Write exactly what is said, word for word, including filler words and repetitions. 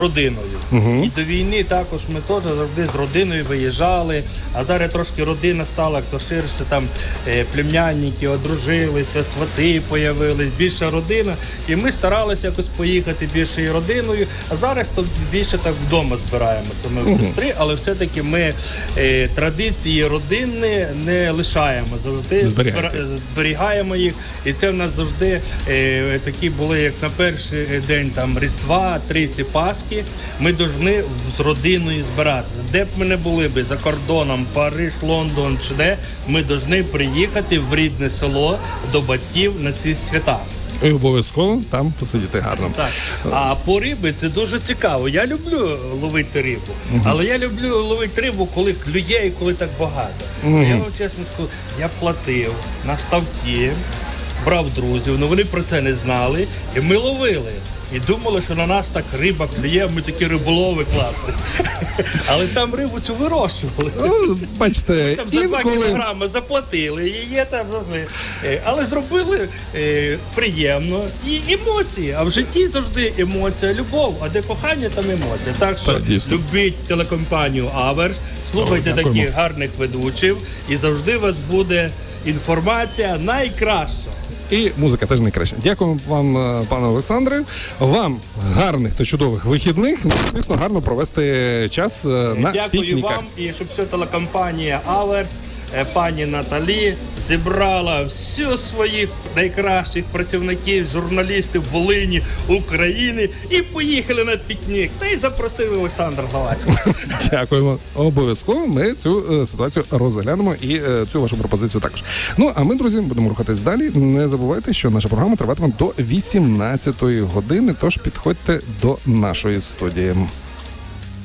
родиною. Угу. І до війни також ми теж завжди з родиною виїжджали, а зараз трошки родина стала, хто ширше, там е, племянники одружилися, свати появились, більша родина. І ми старалися якось поїхати більшою родиною, а зараз то більше так вдома збираємося ми в Угу. сестри, але все-таки ми е, традиції родинні не лишаємо, завжди Зберігаєте. зберігаємо їх. І це в нас завжди е, такі були, як на перший день там Різдва, Триці, Пасхи. Ми повинні з родиною збиратися. Де б ми не були би, за кордоном, Париж, Лондон чи де, ми повинні приїхати в рідне село до батьків на ці свята. І обов'язково там посидіти гарно. Так. А по риби це дуже цікаво. Я люблю ловити рибу, uh-huh. але я люблю ловити рибу, коли клює і коли так багато. Uh-huh. Я вам чесно скажу, я платив на ставки, брав друзів, але вони про це не знали, і ми ловили. І думали, що на нас так риба клює, ми такі риболови класні. Але там рибу цю вирощували. Ну, бачите, там за два інколи... кілограми заплатили, її там, але зробили е, приємно. І емоції. А в житті завжди емоція, любов, а де кохання, там емоція. Так що так, любіть телекомпанію Аверс, слухайте О, таких гарних ведучих, і завжди у вас буде інформація найкраща. І музика теж найкраща. Дякуємо вам, пане Олександре. Вам гарних та чудових вихідних. Звісно, гарно провести час на Дякую пікніках. вам, і щоб вся телекомпанія Аверс, пані Наталі, зібрала всіх своїх найкращих працівників, журналістів Волині, України і поїхали на пікнік. Та й запросили Олександра Гловацького. Дякуємо. Обов'язково ми цю е, ситуацію розглянемо і е, цю вашу пропозицію також. Ну, а ми, друзі, будемо рухатись далі. Не забувайте, що наша програма триватиме до вісімнадцятої години, тож підходьте до нашої студії.